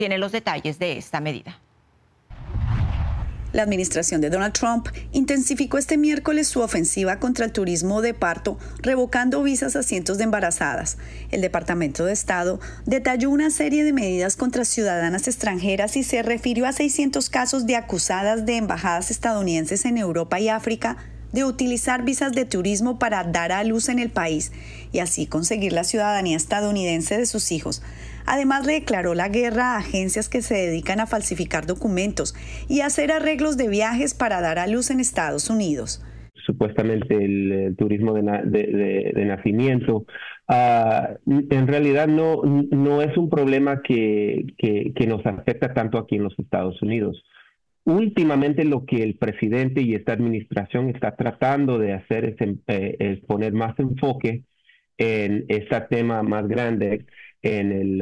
tiene los detalles de esta medida. La administración de Donald Trump intensificó este miércoles su ofensiva contra el turismo de parto, revocando visas a cientos de embarazadas. El Departamento de Estado detalló una serie de medidas contra ciudadanas extranjeras y se refirió a 600 casos de acusadas de embajadas estadounidenses en Europa y África de utilizar visas de turismo para dar a luz en el país y así conseguir la ciudadanía estadounidense de sus hijos. Además, le declaró la guerra a agencias que se dedican a falsificar documentos y hacer arreglos de viajes para dar a luz en Estados Unidos. Supuestamente el turismo de nacimiento, en realidad no es un problema que nos afecta tanto aquí en los Estados Unidos. Últimamente lo que el presidente y esta administración está tratando de hacer es poner más enfoque en este tema más grande, en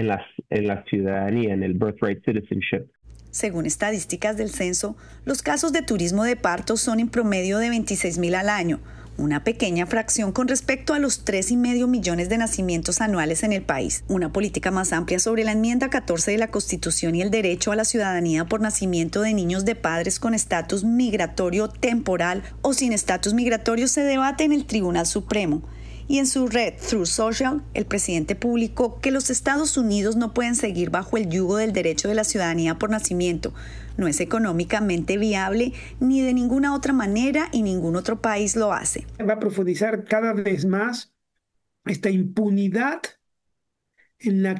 la ciudadanía, en el birthright citizenship. Según estadísticas del censo, los casos de turismo de parto son en promedio de 26,000 al año, una pequeña fracción con respecto a los 3,5 millones de nacimientos anuales en el país. Una política más amplia sobre la enmienda 14 de la Constitución y el derecho a la ciudadanía por nacimiento de niños de padres con estatus migratorio temporal o sin estatus migratorio se debate en el Tribunal Supremo. Y en su red Truth Social, el presidente publicó que los Estados Unidos no pueden seguir bajo el yugo del derecho de la ciudadanía por nacimiento. No es económicamente viable ni de ninguna otra manera y ningún otro país lo hace. Va a profundizar cada vez más esta impunidad en la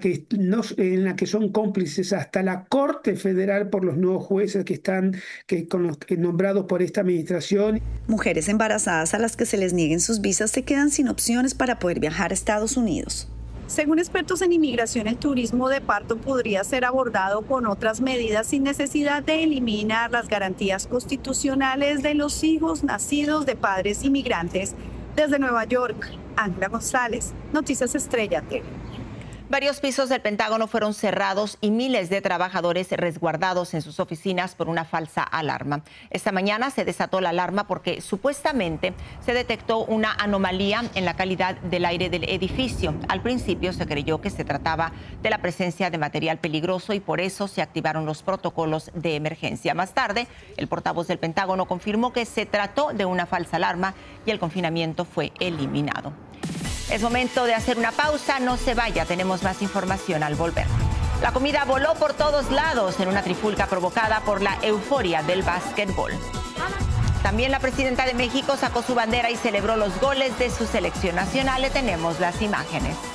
que son cómplices hasta la Corte Federal por los nuevos jueces que están nombrados por esta administración. Mujeres embarazadas a las que se les nieguen sus visas se quedan sin opciones para poder viajar a Estados Unidos. Según expertos en inmigración, el turismo de parto podría ser abordado con otras medidas sin necesidad de eliminar las garantías constitucionales de los hijos nacidos de padres inmigrantes. Desde Nueva York, Ángela González, Noticias Estrella TV. Varios pisos del Pentágono fueron cerrados y miles de trabajadores resguardados en sus oficinas por una falsa alarma. Esta mañana se desató la alarma porque supuestamente se detectó una anomalía en la calidad del aire del edificio. Al principio se creyó que se trataba de la presencia de material peligroso y por eso se activaron los protocolos de emergencia. Más tarde, el portavoz del Pentágono confirmó que se trató de una falsa alarma y el confinamiento fue eliminado. Es momento de hacer una pausa, no se vaya, tenemos más información al volver. La comida voló por todos lados en una trifulca provocada por la euforia del básquetbol. También la presidenta de México sacó su bandera y celebró los goles de su selección nacional. Le tenemos las imágenes.